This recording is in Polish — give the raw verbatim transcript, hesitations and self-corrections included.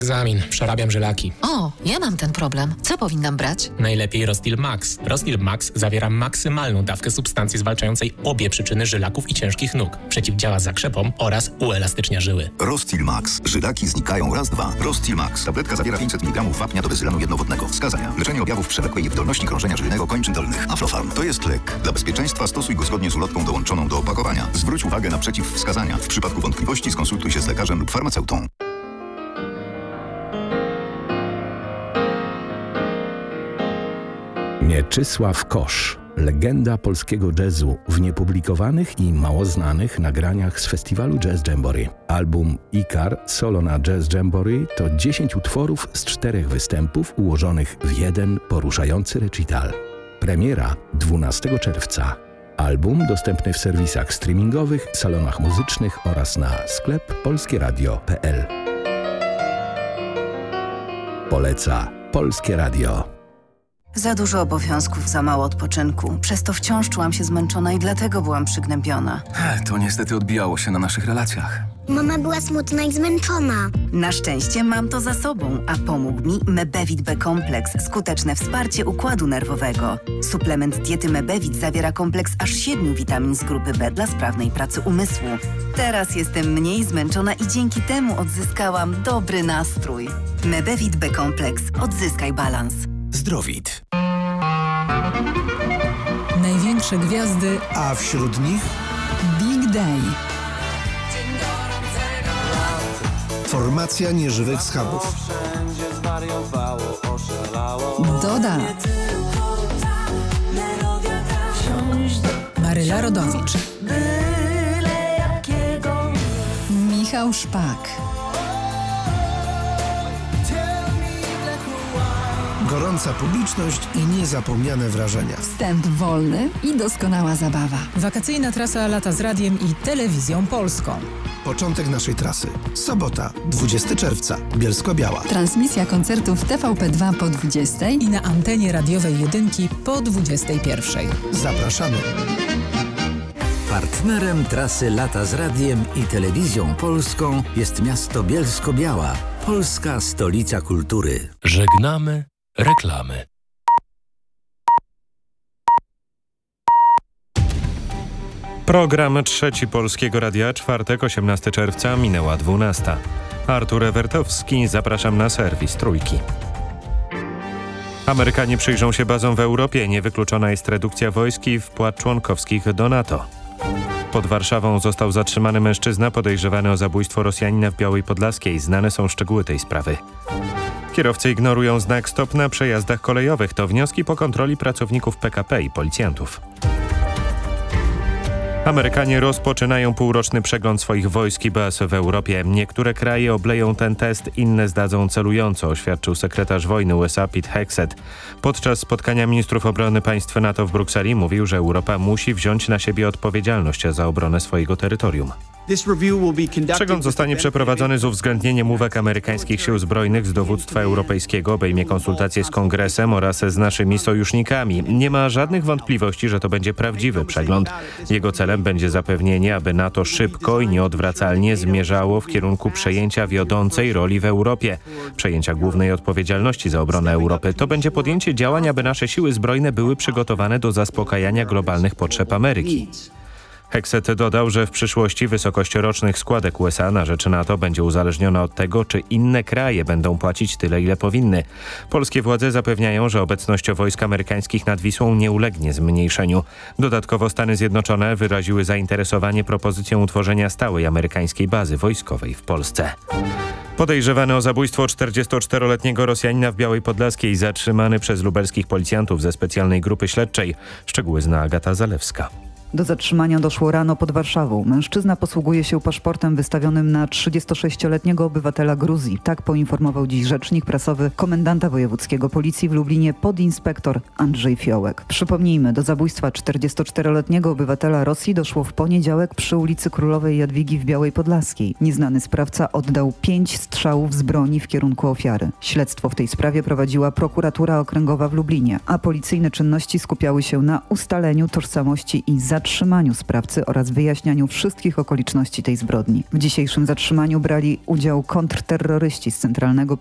Egzamin, przerabiam żylaki. O, ja mam ten problem. Co powinnam brać? Najlepiej Rostil Max. Rostil Max zawiera maksymalną dawkę substancji zwalczającej obie przyczyny żylaków i ciężkich nóg. Przeciwdziała zakrzepom oraz uelastycznia żyły. Rostil Max. Żylaki znikają raz, dwa. Rostil Max. Tabletka zawiera pięćset miligramów wapnia do bezylanu jednowodnego. Wskazania: leczenie objawów przewlekłej niewydolności krążenia żylnego kończyn dolnych. Aflofarm. To jest lek. Dla bezpieczeństwa stosuj go zgodnie z ulotką dołączoną do opakowania. Zwróć uwagę na przeciwwskazania. W przypadku wątpliwości skonsultuj się z lekarzem lub farmaceutą. Mieczysław Kosz, legenda polskiego jazzu w niepublikowanych i mało znanych nagraniach z festiwalu Jazz Jamboree. Album Ikar Solo na Jazz Jamboree to dziesięć utworów z czterech występów ułożonych w jeden poruszający recital. Premiera dwunastego czerwca. Album dostępny w serwisach streamingowych, salonach muzycznych oraz na sklep polskieradio kropka p l. Poleca Polskie Radio. Za dużo obowiązków, za mało odpoczynku. Przez to wciąż czułam się zmęczona i dlatego byłam przygnębiona. To niestety odbijało się na naszych relacjach. Mama była smutna i zmęczona. Na szczęście mam to za sobą, a pomógł mi Mebevit B-kompleks, skuteczne wsparcie układu nerwowego. Suplement diety Mebevit zawiera kompleks aż siedmiu witamin z grupy B dla sprawnej pracy umysłu. Teraz jestem mniej zmęczona i dzięki temu odzyskałam dobry nastrój. Mebevit B-kompleks. Odzyskaj balans. Zdrowit. Największe gwiazdy, a wśród nich Big Day. Formacja nieżywych schabów. Doda. Maryla Rodowicz. Michał Szpak. Gorąca publiczność i niezapomniane wrażenia. Wstęp wolny i doskonała zabawa. Wakacyjna trasa Lata z Radiem i Telewizją Polską. Początek naszej trasy. Sobota, dwudziestego czerwca. Bielsko-Biała. Transmisja koncertów T V P dwa po dwudziestej i na antenie radiowej jedynki po dwudziestej pierwszej. Zapraszamy. Partnerem trasy Lata z Radiem i Telewizją Polską jest miasto Bielsko-Biała, polska stolica kultury. Żegnamy reklamy. Program Trzeci Polskiego Radia, czwartek, osiemnastego czerwca, minęła dwunasta. Artur Ewertowski, zapraszam na serwis Trójki. Amerykanie przyjrzą się bazom w Europie. Niewykluczona jest redukcja wojsk i wpłat członkowskich do NATO. Pod Warszawą został zatrzymany mężczyzna podejrzewany o zabójstwo Rosjanina w Białej Podlaskiej. Znane są szczegóły tej sprawy. Kierowcy ignorują znak stop na przejazdach kolejowych. To wnioski po kontroli pracowników P K P i policjantów. Amerykanie rozpoczynają półroczny przegląd swoich wojsk i baz w Europie. Niektóre kraje obleją ten test, inne zdadzą celująco, oświadczył sekretarz wojny U S A Pete Hegseth. Podczas spotkania ministrów obrony państw NATO w Brukseli mówił, że Europa musi wziąć na siebie odpowiedzialność za obronę swojego terytorium. Przegląd zostanie przeprowadzony z uwzględnieniem uwag amerykańskich sił zbrojnych z dowództwa europejskiego, obejmie konsultacje z Kongresem oraz z naszymi sojusznikami. Nie ma żadnych wątpliwości, że to będzie prawdziwy przegląd. Jego celem będzie zapewnienie, aby NATO szybko i nieodwracalnie zmierzało w kierunku przejęcia wiodącej roli w Europie, przejęcia głównej odpowiedzialności za obronę Europy. To będzie podjęcie działań, aby nasze siły zbrojne były przygotowane do zaspokajania globalnych potrzeb Ameryki. Hegseth dodał, że w przyszłości wysokość rocznych składek U S A na rzecz NATO będzie uzależniona od tego, czy inne kraje będą płacić tyle, ile powinny. Polskie władze zapewniają, że obecność wojsk amerykańskich nad Wisłą nie ulegnie zmniejszeniu. Dodatkowo Stany Zjednoczone wyraziły zainteresowanie propozycją utworzenia stałej amerykańskiej bazy wojskowej w Polsce. Podejrzewany o zabójstwo czterdziestoczteroletniego Rosjanina w Białej Podlaskiej, zatrzymany przez lubelskich policjantów ze specjalnej grupy śledczej. Szczegóły zna Agata Zalewska. Do zatrzymania doszło rano pod Warszawą. Mężczyzna posługuje się paszportem wystawionym na trzydziestosześcioletniego obywatela Gruzji. Tak poinformował dziś rzecznik prasowy komendanta wojewódzkiego policji w Lublinie podinspektor Andrzej Fiołek. Przypomnijmy, do zabójstwa czterdziestoczteroletniego obywatela Rosji doszło w poniedziałek przy ulicy Królowej Jadwigi w Białej Podlaskiej. Nieznany sprawca oddał pięć strzałów z broni w kierunku ofiary. Śledztwo w tej sprawie prowadziła prokuratura okręgowa w Lublinie, a policyjne czynności skupiały się na ustaleniu tożsamości i zatrzymaniu zatrzymaniu sprawcy oraz wyjaśnianiu wszystkich okoliczności tej zbrodni. W dzisiejszym zatrzymaniu brali udział kontrterroryści z Centralnego